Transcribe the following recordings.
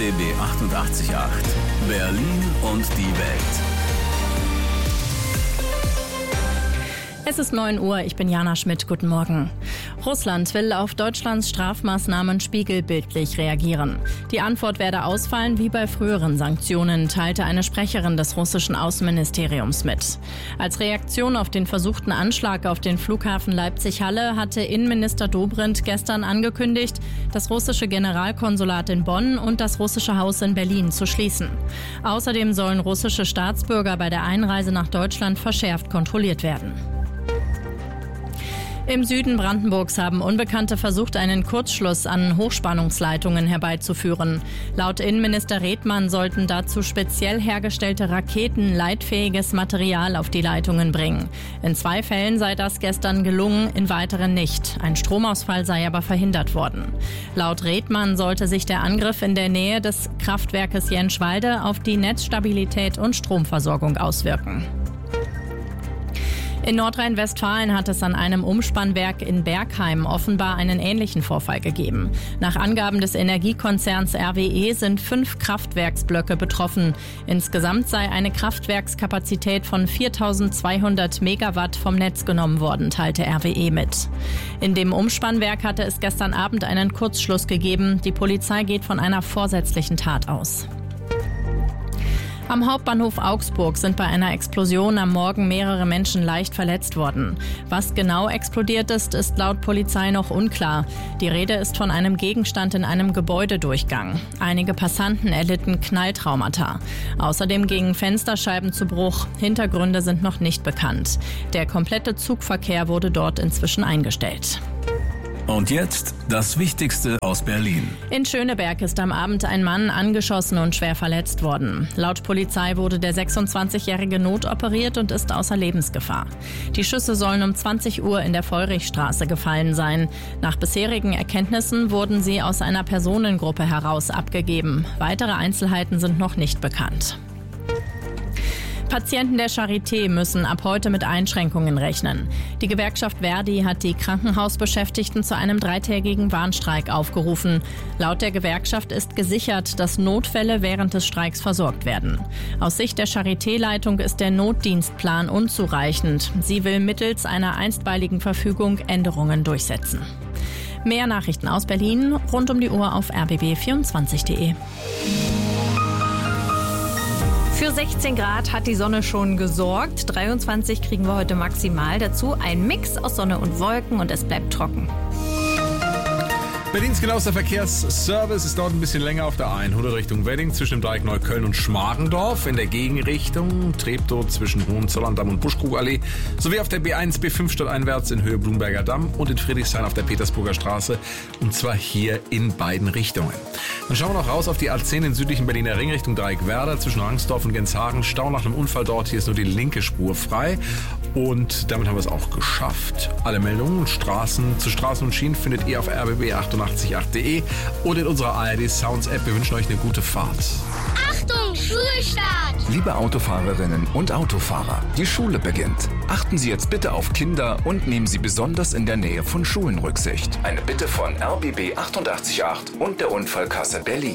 RBB 88.8 Berlin und die Welt. Es ist 9 Uhr, ich bin Jana Schmidt, guten Morgen. Russland will auf Deutschlands Strafmaßnahmen spiegelbildlich reagieren. Die Antwort werde ausfallen wie bei früheren Sanktionen, teilte eine Sprecherin des russischen Außenministeriums mit. Als Reaktion auf den versuchten Anschlag auf den Flughafen Leipzig-Halle hatte Innenminister Dobrindt gestern angekündigt, das russische Generalkonsulat in Bonn und das russische Haus in Berlin zu schließen. Außerdem sollen russische Staatsbürger bei der Einreise nach Deutschland verschärft kontrolliert werden. Im Süden Brandenburgs haben Unbekannte versucht, einen Kurzschluss an Hochspannungsleitungen herbeizuführen. Laut Innenminister Redmann sollten dazu speziell hergestellte Raketen leitfähiges Material auf die Leitungen bringen. In 2 Fällen sei das gestern gelungen, in weiteren nicht. Ein Stromausfall sei aber verhindert worden. Laut Redmann sollte sich der Angriff in der Nähe des Kraftwerkes Jenschwalde auf die Netzstabilität und Stromversorgung auswirken. In Nordrhein-Westfalen hat es an einem Umspannwerk in Bergheim offenbar einen ähnlichen Vorfall gegeben. Nach Angaben des Energiekonzerns RWE sind 5 Kraftwerksblöcke betroffen. Insgesamt sei eine Kraftwerkskapazität von 4.200 Megawatt vom Netz genommen worden, teilte RWE mit. In dem Umspannwerk hatte es gestern Abend einen Kurzschluss gegeben. Die Polizei geht von einer vorsätzlichen Tat aus. Am Hauptbahnhof Augsburg sind bei einer Explosion am Morgen mehrere Menschen leicht verletzt worden. Was genau explodiert ist, ist laut Polizei noch unklar. Die Rede ist von einem Gegenstand in einem Gebäudedurchgang. Einige Passanten erlitten Knalltraumata. Außerdem gingen Fensterscheiben zu Bruch. Hintergründe sind noch nicht bekannt. Der komplette Zugverkehr wurde dort inzwischen eingestellt. Und jetzt das Wichtigste aus Berlin. In Schöneberg ist am Abend ein Mann angeschossen und schwer verletzt worden. Laut Polizei wurde der 26-Jährige notoperiert und ist außer Lebensgefahr. Die Schüsse sollen um 20 Uhr in der Feurichstraße gefallen sein. Nach bisherigen Erkenntnissen wurden sie aus einer Personengruppe heraus abgegeben. Weitere Einzelheiten sind noch nicht bekannt. Patienten der Charité müssen ab heute mit Einschränkungen rechnen. Die Gewerkschaft Verdi hat die Krankenhausbeschäftigten zu einem 3-tägigen Warnstreik aufgerufen. Laut der Gewerkschaft ist gesichert, dass Notfälle während des Streiks versorgt werden. Aus Sicht der Charité-Leitung ist der Notdienstplan unzureichend. Sie will mittels einer einstweiligen Verfügung Änderungen durchsetzen. Mehr Nachrichten aus Berlin rund um die Uhr auf rbb24.de. Für 16 Grad hat die Sonne schon gesorgt. 23 kriegen wir heute maximal. Dazu ein Mix aus Sonne und Wolken und es bleibt trocken. Berlins genauester Verkehrsservice. Es dauert ein bisschen länger auf der A100 Richtung Wedding zwischen dem Dreieck Neukölln und Schmargendorf. In der Gegenrichtung Treptow zwischen Hohenzollern-Damm und Buschkrugallee. Sowie auf der B1, B5 stadteinwärts in Höhe Blumberger Damm und in Friedrichshain auf der Petersburger Straße. Und zwar hier in beiden Richtungen. Dann schauen wir noch raus auf die A10 in südlichen Berliner Ring Richtung Dreieck Werder zwischen Rangsdorf und Genshagen. Stau nach einem Unfall dort. Hier ist nur die linke Spur frei. Und damit haben wir es auch geschafft. Alle Meldungen und zu Straßen und Schienen findet ihr auf rbb888.de oder in unserer ARD Sounds App. Wir wünschen euch eine gute Fahrt. Achtung, Schulstart! Liebe Autofahrerinnen und Autofahrer, die Schule beginnt. Achten Sie jetzt bitte auf Kinder und nehmen Sie besonders in der Nähe von Schulen Rücksicht. Eine Bitte von RBB 88.8 und der Unfallkasse Berlin.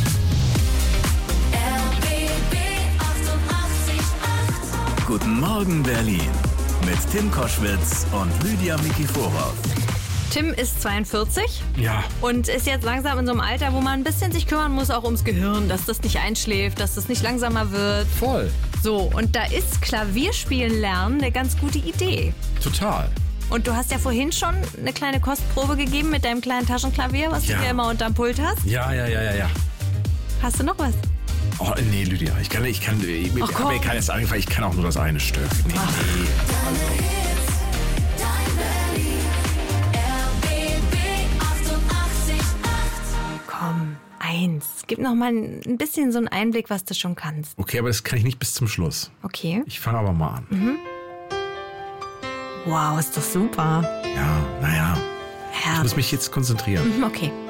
Guten Morgen Berlin mit Tim Koschwitz und Lydia Mikiforov. Tim ist 42 Ja. und ist jetzt langsam in so einem Alter, wo man ein bisschen sich kümmern muss, auch ums Gehirn, dass das nicht einschläft, dass das nicht langsamer wird. Voll. So, und da ist Klavierspielen lernen eine ganz gute Idee. Total. Und du hast ja vorhin schon eine kleine Kostprobe gegeben mit deinem kleinen Taschenklavier, was Ja. du hier immer unterm Pult hast. Ja. Hast du noch was? Oh, nee, Lydia. Ich habe komm. mir keines angefangen. Ich kann auch nur das eine Stück. Nee. Komm, eins. Gib noch mal ein bisschen so einen Einblick, was du schon kannst. Okay, aber das kann ich nicht bis zum Schluss. Okay. Ich fange aber mal an. Wow, ist doch super. Ja, naja. Ich muss mich jetzt konzentrieren. Okay.